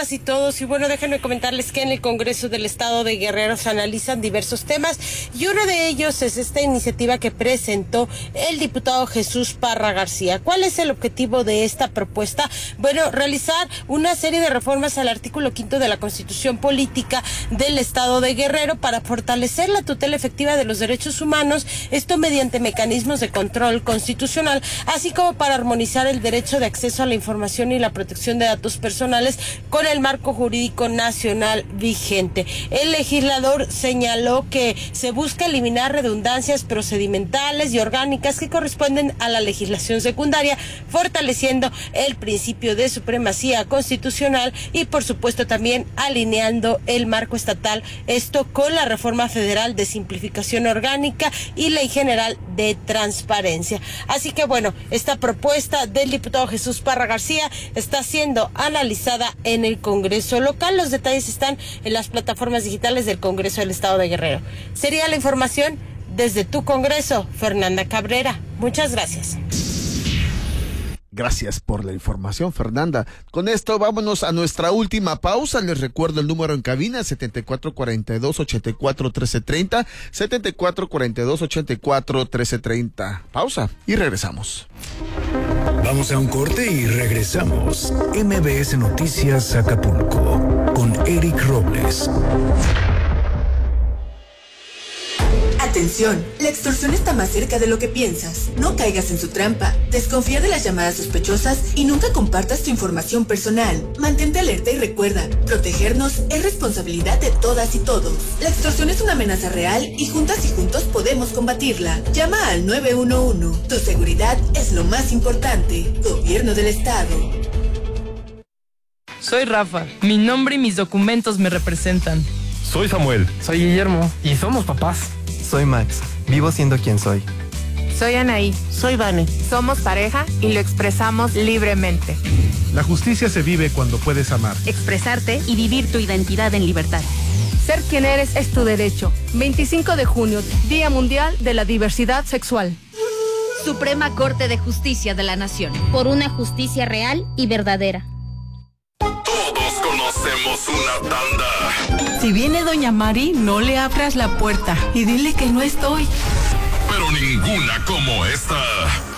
todas y todos. Y bueno, déjenme comentarles que en el Congreso del Estado de Guerrero se analizan diversos temas y uno de ellos es esta iniciativa que presentó el diputado Jesús Parra García. ¿Cuál es el objetivo de esta propuesta? Bueno, realizar una serie de reformas al artículo 5 de la Constitución Política del Estado de Guerrero para fortalecer la tutela efectiva de los derechos humanos, esto mediante mecanismos de control constitucional, así como para armonizar el derecho de acceso a la información y la protección de datos personales con el marco jurídico nacional vigente. El legislador señaló que se busca eliminar redundancias procedimentales y orgánicas que corresponden a la legislación secundaria, fortaleciendo el principio de supremacía constitucional y, por supuesto, también alineando el marco estatal, esto con la reforma federal de simplificación orgánica y ley general de transparencia. Así que bueno, esta propuesta del diputado Jesús Parra García está siendo analizada en el Congreso local. Los detalles están en las plataformas digitales del Congreso del Estado de Guerrero. Sería la información desde tu Congreso, Fernanda Cabrera. Muchas gracias. Gracias por la información, Fernanda. Con esto vámonos a nuestra última pausa. Les recuerdo el número en cabina, 7442-841330, 7442-841330. Pausa y regresamos. Vamos a un corte y regresamos. MBS Noticias Acapulco, con Eric Robles. Atención, la extorsión está más cerca de lo que piensas. No caigas en su trampa. Desconfía de las llamadas sospechosas y nunca compartas tu información personal. Mantente alerta y recuerda, protegernos es responsabilidad de todas y todos. La extorsión es una amenaza real y juntas y juntos podemos combatirla. Llama al 911. Tu seguridad es lo más importante. Gobierno del Estado. Soy Rafa. Mi nombre y mis documentos me representan. Soy Samuel. Soy Guillermo. Y somos papás. Soy Max, vivo siendo quien soy. Soy Anaí. Soy Vane. Somos pareja y lo expresamos libremente. La justicia se vive cuando puedes amar, expresarte y vivir tu identidad en libertad. Ser quien eres es tu derecho. 25 de junio, Día Mundial de la Diversidad Sexual. Suprema Corte de Justicia de la Nación. Por una justicia real y verdadera. Todos conocemos una tanda. Si viene Doña Mari, no le abras la puerta y dile que no estoy. Pero ninguna como esta.